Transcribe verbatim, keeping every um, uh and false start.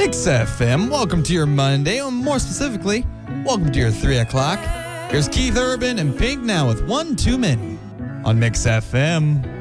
Mix F M, welcome to your Monday, or more specifically, welcome to your three o'clock. Here's Keith Urban and Pink now with One Too Many on Mix F M.